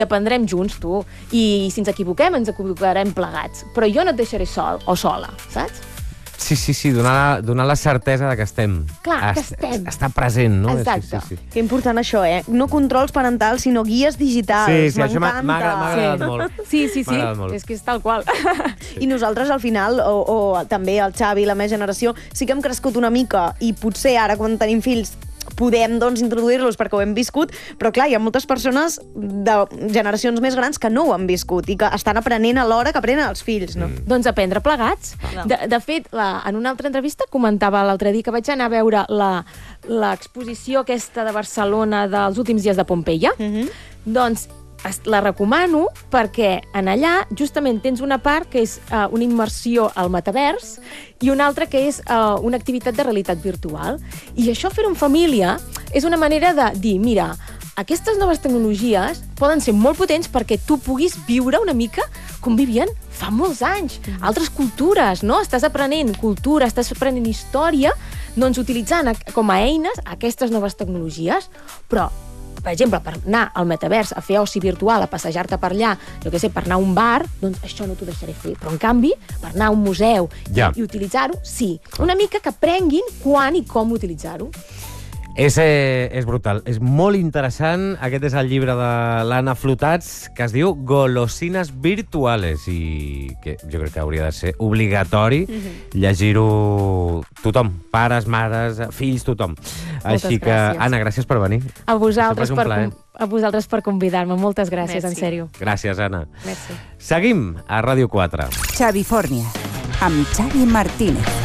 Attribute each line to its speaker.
Speaker 1: aprendrem junts, tu. I si ens equivoquem, ens equivocarem plegats. Però jo no et deixaré sol o sola, saps?
Speaker 2: Sí, donar la certesa de que estem.
Speaker 1: Clar, que estem.
Speaker 2: Està present, no?
Speaker 1: Exacte.
Speaker 2: Sí.
Speaker 3: Que important això, No controls parentals, sinó guies digitals.
Speaker 2: Sí, això m'ha agradat molt.
Speaker 1: Sí.
Speaker 2: M'ha agradat molt.
Speaker 1: És que és tal qual.
Speaker 3: I nosaltres, al final, o també el Xavi, la meva generació, sí que hem crescut una mica i potser ara, quan tenim fills, podem, doncs, introduir-los perquè ho hem viscut, però, clar, hi ha moltes persones de generacions més grans que no ho han viscut i que estan aprenent alhora que aprenen els fills, no?
Speaker 1: Doncs aprendre plegats. De fet, en una altra entrevista comentava l'altre dia que vaig anar a veure l'exposició aquesta de Barcelona dels últims dies de Pompeia. Doncs la recomano perquè en allà justament tens una part que és una immersió al metavers i una altra que és una activitat de realitat virtual. I això, fer-ho en família, és una manera de dir, mira, aquestes noves tecnologies poden ser molt potents perquè tu puguis viure una mica com vivien fa molts anys. Altres cultures, no? Estàs aprenent cultura, estàs aprenent història, doncs utilitzant com a eines aquestes noves tecnologies, però per exemple, per anar al metavers a fer oci virtual, a passejar-te per allà, jo què sé, per anar a un bar, doncs això no t'ho deixaré fer. Però, en canvi, per anar a un museu i utilitzar-ho, sí. Una mica que aprenguin quan i com utilitzar-ho.
Speaker 2: És brutal. És molt interessant. Aquest és el llibre de l'Anna Flotats, que es diu Golosines virtuales, i que jo crec que hauria de ser obligatori llegir-ho tothom. Pares, mares, fills, tothom. Així que, Anna, gràcies per venir.
Speaker 1: A vosaltres per convidar-me. Moltes gràcies, en sèrio.
Speaker 2: Gràcies, Anna.
Speaker 1: Merci.
Speaker 2: Seguim a Ràdio 4.
Speaker 4: Xavi Fórnia, amb Xavi Martínez.